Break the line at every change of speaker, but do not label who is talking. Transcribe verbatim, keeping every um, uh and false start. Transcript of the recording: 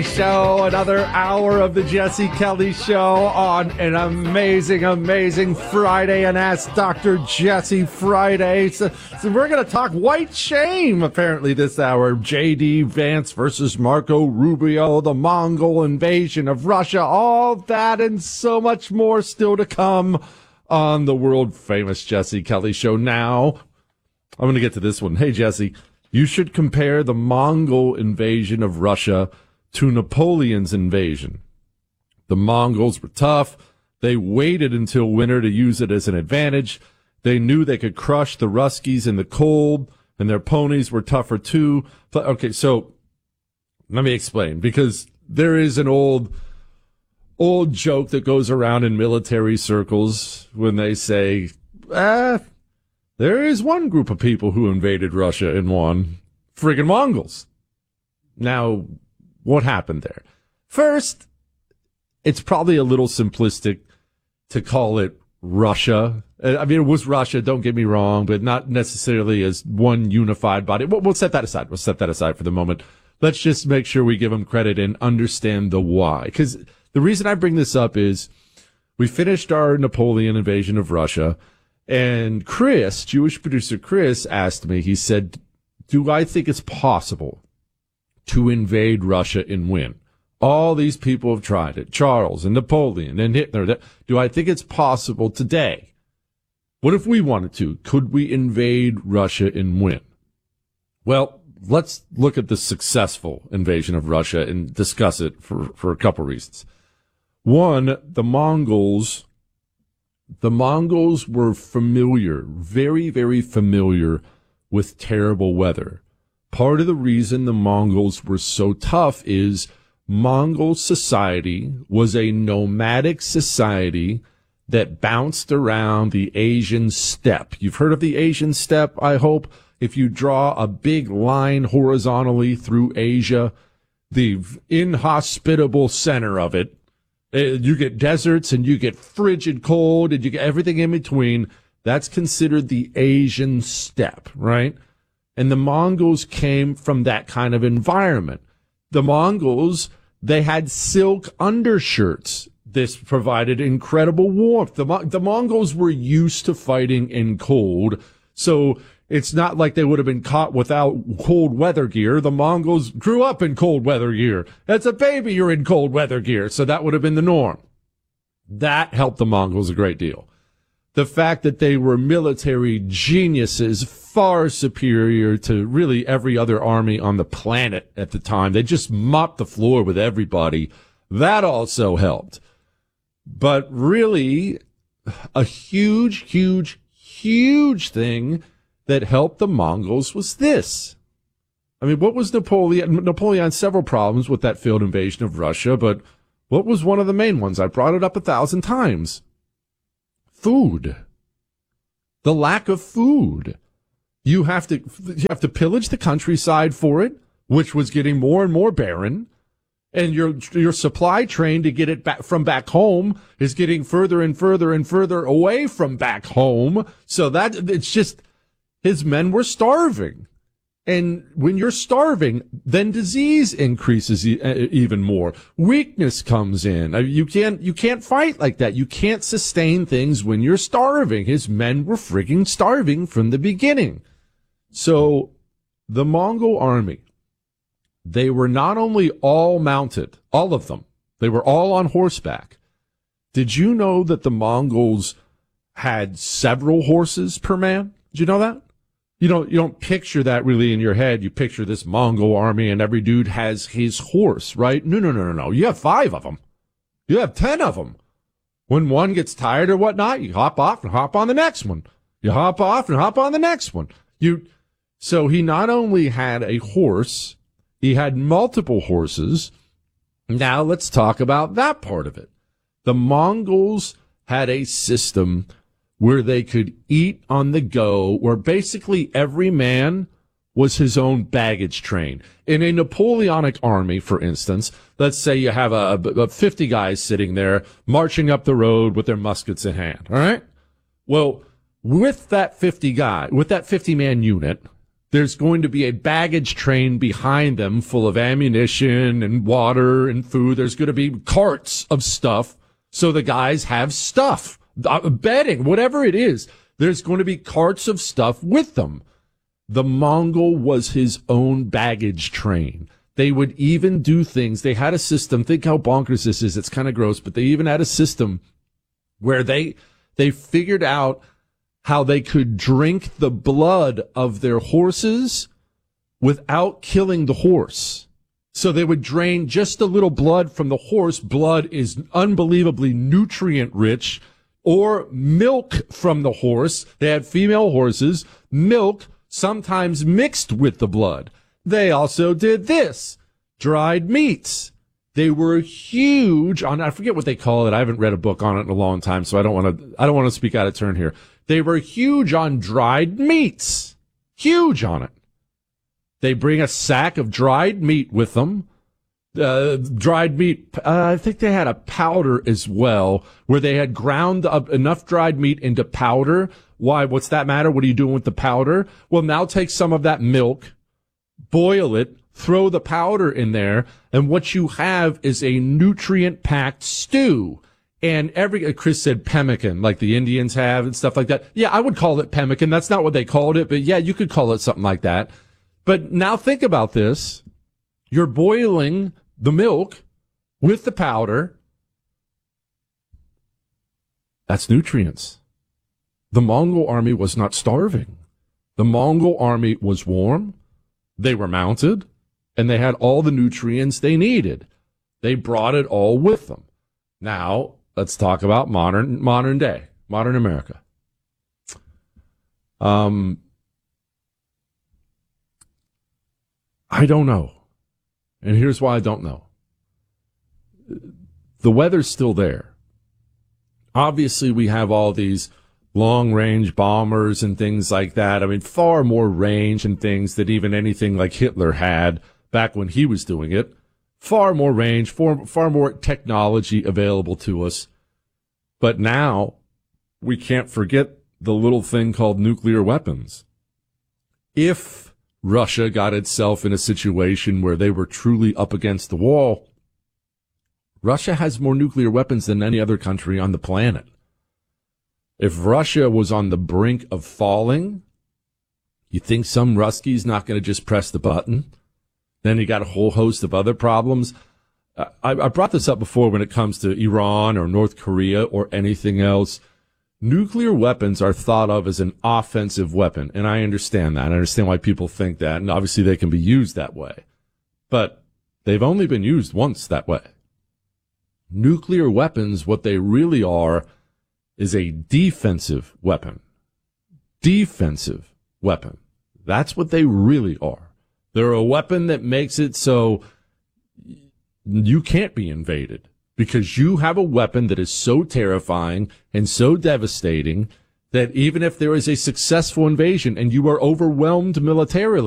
Show, another hour of the Jesse Kelly Show on an amazing, amazing Friday, and Ask Doctor Jesse Friday. So, so we're going to talk white shame, apparently, this hour. J D. Vance versus Marco Rubio, the Mongol invasion of Russia, all that and so much more still to come on the world-famous Jesse Kelly Show. Now, I'm going to get to this one. Hey, Jesse, you should compare the Mongol invasion of Russia to Napoleon's invasion. The Mongols were tough. They waited until winter to use it as an advantage. They knew they could crush the Ruskies in the cold, and their ponies were tougher too. But, okay, so let me explain, because there is an old, old joke that goes around in military circles when they say, ah, there is one group of people who invaded Russia and won. Friggin' Mongols. Now, what happened there? First, it's probably a little simplistic to call it Russia. I mean, it was Russia, don't get me wrong, but not necessarily as one unified body. We'll, we'll set that aside. We'll set that aside for the moment. Let's just make sure we give them credit and understand the why. Because the reason I bring this up is we finished our Napoleon invasion of Russia, and Chris, Jewish producer Chris, asked me, he said, do I think it's possible to invade Russia and win? All these people have tried it. Charles and Napoleon and Hitler. Do I think it's possible today? What if we wanted to? Could we invade Russia and win? Well, let's look at the successful invasion of Russia and discuss it for, for a couple reasons. One, the Mongols, the Mongols were familiar, very, very familiar with terrible weather. Part of the reason the Mongols were so tough is Mongol society was a nomadic society that bounced around the Asian steppe. You've heard of the Asian steppe, I hope. If you draw a big line horizontally through Asia, the inhospitable center of it, you get deserts and you get frigid cold and you get everything in between. That's considered the Asian steppe, right? And the Mongols came from that kind of environment. The Mongols, they had silk undershirts. This provided incredible warmth. The, the Mongols were used to fighting in cold, so it's not like they would have been caught without cold weather gear. The Mongols grew up in cold weather gear. As a baby, you're in cold weather gear, so that would have been the norm. That helped the Mongols a great deal. The fact that they were military geniuses, far superior to really every other army on the planet at the time. They just mopped the floor with everybody. That also helped. But really, a huge, huge, huge thing that helped the Mongols was this. I mean, what was Napoleon? Napoleon had several problems with that failed invasion of Russia, but what was one of the main ones? I brought it up a thousand times. Food. The lack of food. You have to, you have to pillage the countryside for it, which was getting more and more barren. And your, your supply train to get it back from back home is getting further and further and further away from back home. So that, it's just, his men were starving. And when you're starving, then disease increases e- even more. Weakness comes in. You can't, you can't fight like that. You can't sustain things when you're starving. His men were frigging starving from the beginning. So the Mongol army, they were not only all mounted, all of them, they were all on horseback. Did you know that the Mongols had several horses per man? Did you know that? You don't, you don't picture that really in your head. You picture this Mongol army and every dude has his horse, right? No, no, no, no, no. You have five of them. You have ten of them. When one gets tired or whatnot, you hop off and hop on the next one. You hop off and hop on the next one. You, so he not only had a horse, he had multiple horses. Now let's talk about that part of it. The Mongols had a system where they could eat on the go, where basically every man was his own baggage train. In a Napoleonic army, for instance, let's say you have a, a fifty guys sitting there marching up the road with their muskets in hand, all right? Well, with that fifty guy, with that fifty man unit, There's going to be a baggage train behind them full of ammunition and water and food. There's going to be carts of stuff. So the guys have stuff, uh, bedding, whatever it is. There's going to be carts of stuff with them. The Mongol was his own baggage train. They would even do things. They had a system. Think how bonkers this is. It's kind of gross, but they even had a system where they, they figured out how they could drink the blood of their horses without killing the horse. So they would drain just a little blood from the horse. Blood is unbelievably nutrient rich. Or milk from the horse. They had female horses. Milk sometimes mixed with the blood. They also did this. Dried meats. They were huge on, I forget what they call it. I haven't read a book on it in a long time, so I don't want to, I don't want to speak out of turn here. They were huge on dried meats. Huge on it. They bring a sack of dried meat with them. Uh, dried meat, uh, I think they had a powder as well, where they had ground up enough dried meat into powder. Why? What's that matter? What are you doing with the powder? Well, now take some of that milk, boil it, throw the powder in there, and what you have is a nutrient-packed stew. And every, Chris said pemmican, like the Indians have and stuff like that. Yeah, I would call it pemmican. That's not what they called it, but yeah, you could call it something like that. But now think about this. You're boiling the milk with the powder. That's nutrients. The Mongol army was not starving. The Mongol army was warm. They were mounted, and they had all the nutrients they needed. They brought it all with them. Now, let's talk about modern modern day, modern America. Um, I don't know. And here's why I don't know. The weather's still there. Obviously, we have all these long-range bombers and things like that. I mean, far more range and things than even anything like Hitler had back when he was doing it. Far more range, far, far more technology available to us. But now, we can't forget the little thing called nuclear weapons. If Russia got itself in a situation where they were truly up against the wall, Russia has more nuclear weapons than any other country on the planet. If Russia was on the brink of falling, you think some Ruski's not going to just press the button? Then you got a whole host of other problems. I, I brought this up before when it comes to Iran or North Korea or anything else. Nuclear weapons are thought of as an offensive weapon, and I understand that. I understand why people think that, and obviously they can be used that way. But they've only been used once that way. Nuclear weapons, what they really are, is a defensive weapon. Defensive weapon. That's what they really are. They're a weapon that makes it so you can't be invaded because you have a weapon that is so terrifying and so devastating that even if there is a successful invasion and you are overwhelmed militarily,